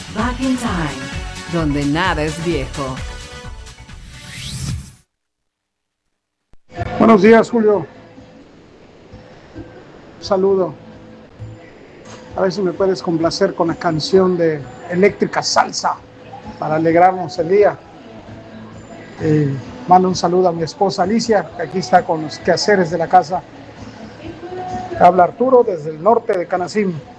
Back in Time, donde nada es viejo. Buenos días, Julio. Saludo. A ver si me puedes complacer con la canción de Eléctrica Salsa para alegrarnos el día. Mando un saludo a mi esposa Alicia, que aquí está con los quehaceres de la casa. Habla Arturo desde el norte de Canacín.